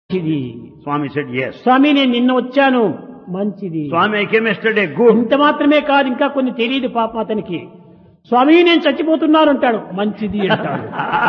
మంచిది. Swami said, yes. స్వామి నేను నిన్న వచ్చాను, మంచిది. Swami, I came yesterday, good. ఇంత మాత్రమే కాదు, ఇంకా కొన్ని తెలియదు పాపం అతనికి. స్వామి నేను చచ్చిపోతున్నాను అంటాడు, మంచిది అంటాడు.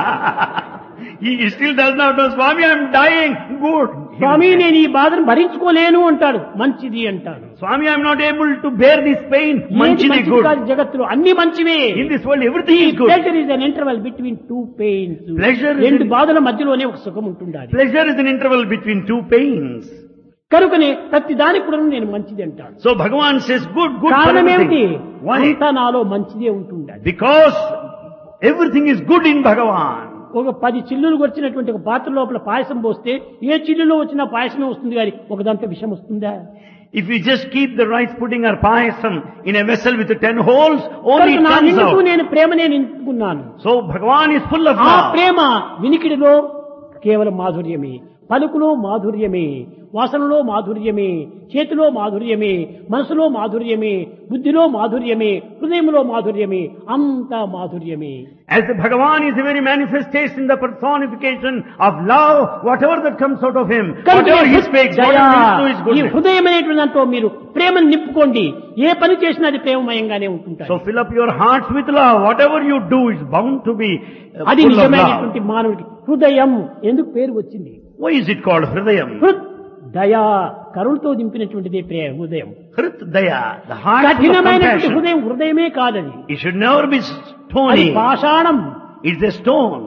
He still does not know, Swami, I am dying, good. స్వామి నేను ఈ బాధను భరించుకోలేను అంటాడు, మంచిది అంటాడు. Swami, I am not able to bear this pain, ఏది మంచిది, మంచిది good. కాదు జగత్తులో, అన్ని మంచివే. In this world, everything is good. Pleasure is an interval between two pains. Pleasure is రెండు an- బాధల మధ్యలోనే ఒక సుఖం ఉంటుండాలి. Pleasure is an interval between two pains. కనుకనే ప్రతి దానికి కూడా నేను మంచిది అంటాడు. So Bhagavan says, good, good for కారణం ఏమిటి? everything. Why? అంతా నాలో మంచిదే ఉంటుండాలి. Because everything is good in Bhagavan. ఒక 10 చిల్లులు వచ్చినటువంటి ఒక పాత్ర లోపల పాయసం పోస్తే ఏ చిల్లులో వచ్చినా పాయసమే వస్తుంది కానీ ఒకదంతా విషం వస్తుందా? If we just keep the rice pudding or payasam in a vessel with 10 holes, only కనుక it నా comes నిండుకు out. నేను ప్రేమనే నింపుకున్నాను. So Bhagavan is full of ఆ love. ప్రేమ వినికిడిలో కేవలం మాధుర్యమే, పలుకులో మాధుర్యమే, వాసనలో మాధుర్యమే, చేతిలో మాధుర్యమే, మనసులో మాధుర్యమే, బుద్ధిలో మాధుర్యమే, హృదయంలో మాధుర్యమే, అంతా మాధుర్యమే. As the Bhagavan is the very manifestation, the personification of love, whatever that comes out of him, whatever he speaks, whatever he do is ఈ goodness. హృదయం అనేటువంటి దాంట్లో మీరు ప్రేమను నింపుకోండి, ఏ పని చేసినా అది ప్రేమమయంగానే ఉంటుంటాయి. So fill up your hearts with love. Whatever you do is bound to be అది full of love. నిజమైనటువంటి మానవుడికి హృదయం ఎందుకు పేరు వచ్చింది? Why is it called Hridayam? హృద్ దయా, కరుణతో దింపినటువంటిది ప్రేమ హృదయం. Hrit Daya, the heart full of కఠినమైనటువంటి compassion. హృదయం హృదయమే కాదది, It should never be అది stony. పాషాణం, It's a stone.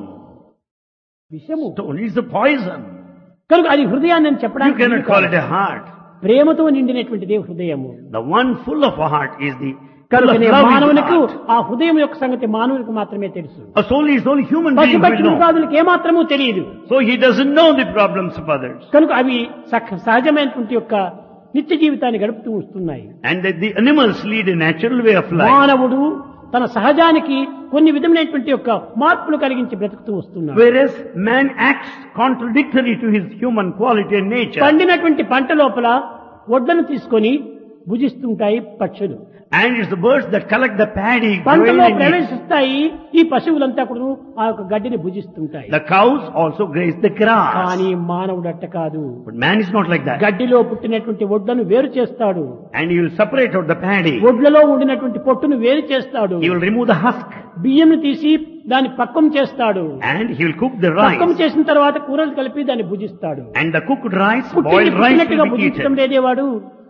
విషము. Stone is the poison. కనుక అది హృదయాన్ని అని You చెప్పడానికి cannot వీలు call కాదు. it a heart. ప్రేమతో నిండినటువంటిదే హృదయము. The one full of a heart is the full of కనుకనే love is the మానవునికి heart. ఆ హృదయం యొక్క సంగతి మానవునికి మాత్రమే తెలుసు. It's only human beings పశుపక్షి will know. మృగాదులకు ఏమాత్రమూ తెలియదు. So he doesn't know the problems of others. కనుక అవి సహజమైనటువంటి యొక్క నిత్య జీవితాన్ని గడుపుతూ వస్తున్నాయి. And that the animals lead a natural way of life. మానవుడు తన సహజానికి కొన్ని విధమైనటువంటి యొక్క మార్పులు కలిగించి బ్రతుకుతూ వస్తున్నాడు. Whereas man acts contradictory to his human quality and nature. పండినటువంటి పంట లోపల వడ్లను తీసుకొని భుజిస్తుంటాయి పక్షులు. And it's the birds that collect the paddy. పంటలో grain in it. ప్రవేశిస్తాయి ఈ పశువులంతా కూడా ఆ యొక్క గడ్డిని భుజిస్తుంటాయి. The cows also graze the grass. కానీ మానవుడు అట్ట కాదు. But man is not like that. గడ్డిలో పుట్టినటువంటి వడ్లను వేరు చేస్తాడు, And he will separate out the paddy. వడ్లలో ఉండినటువంటి పొట్టును వేరు చేస్తాడు, He will remove the husk. బియ్యంను తీసి దాన్ని పక్వం చేస్తాడు, And he will cook the పక్వం rice. చేసిన తర్వాత కూరలు కలిపి దాన్ని భుజిస్తాడు. And the cooked rice, పుట్టింది boiled rice పుట్టినట్టుగా will be భుజించడం eaten. లేదేవాడు.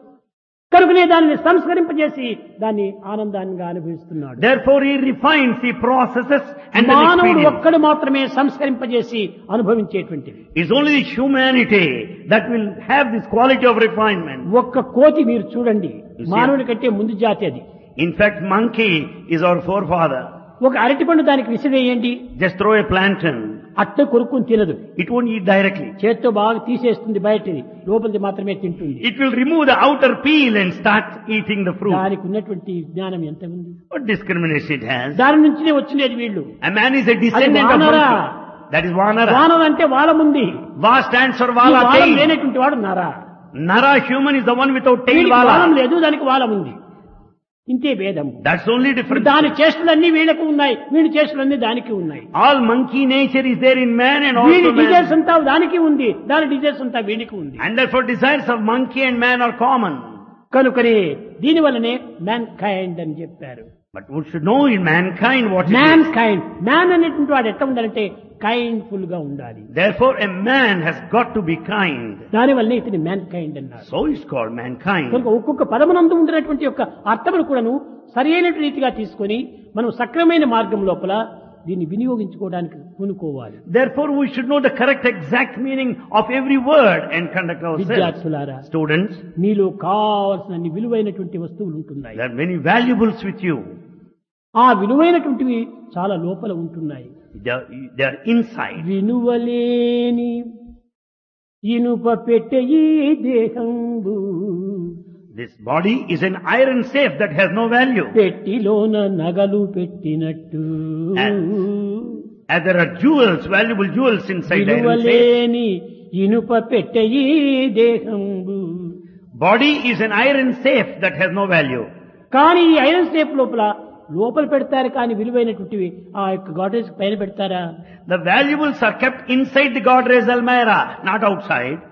కనుకనే దానిని సంస్కరింపజేసి దాన్ని ఆనందాన్ని అనుభవిస్తున్నాడు. Therefore he refines, he processes and then మానవుడు experiences. ఒక్కడు మాత్రమే సంస్కరింపజేసి అనుభవించేటువంటిది. It's only the humanity that will have this quality of refinement. ఒక్క కోతి మీరు చూడండి, You see- మానవుడి కంటే ముందు జాతి అది. In fact, monkey is our forefather. ఒక అరటిపండు దానికి విసిరేయండి, Just throw a plantain. అట్ట కొరుక్కుని తినదు, It won't eat directly. చేత్తో బాగా తీసేస్తుంది, బయటిది లోపలిది మాత్రమే తింటుంది. It will remove the outer peel and start eating the fruit. దానికి ఉన్నటువంటి జ్ఞానం ఎంత ఉంది? What discrimination it has. దాని నుంచినే వచ్చినది వీళ్ళు. A man is a descendant of Vanara. monkey. That is Vanara. వానం అంటే వాళ్ళ ఉంది, Va stands for ఈ Vala వాలం tail. లేనటువంటి వాడు నరా. Nara human is the one without tail వీడికి వాలం Vala. లేదు, దానికి వాలం ఉంది. ఇంతే భేదం. That's only difference. దాని చేష్టలన్నీ వీళ్ళకు ఉన్నాయి, వీడి చేష్టలన్నీ దానికి ఉన్నాయి. All monkey nature is there in man and వీడి also డిజైర్స్ man. అంతా దానికి ఉంది, దాని డిజైర్స్ అంతా వీడికి ఉంది. And therefore desires of monkey and man are common. కనుకనే దీని వల్లనే మ్యాన్ కైండ్ అని చెప్పారు. But we should know in mankind what it man is. Kind, man అనేటువంటి వాడు ఎట్లా ఉండాలంటే కైండ్ఫుల్ గా ఉండాలి. Therefore a man has got to be kind. దాని వల్లనే ఇతని మ్యాన్ కైండ్ అన్నారు. So it's called mankind. కనుక ఒక్కొక్క పదమునందు ఉండినటువంటి యొక్క అర్థమును కూడాను సరి అయిన రీతిగా తీసుకొని మనం సక్రమైన మార్గం లోపల దీన్ని వినియోగించుకోవడానికి పూనుకోవాలి. Therefore we should know the correct exact meaning of every word and conduct ourselves. విద్యార్థులారా, Students, మీలో కావాల్సిన అన్ని విలువైనటువంటి వస్తువులు ఉంటున్నాయి. there are many valuables with you. ఆ విలువైనటువంటివి చాలా లోపల ఉంటున్నాయి. They are inside. వినువలేని ఇనుప పెట్టె ఈ దేహంబు, This body is an iron safe that has no value. పెట్టిలోన నగలు పెట్టినట్టు As there are jewels, valuable jewels inside the iron safe. విలువలేని ఇనుప పెట్టె ఈ దేహంబు. Body is an iron safe that has no value. కానీ ఈ ఐరన్ సేఫ్ లోపల పెడతారు, కానీ విలువైనటువంటివి ఆ యొక్క గాడ్రేజ్ పైన పెడతారా? The valuables are kept inside the Godrej Almirah, not outside.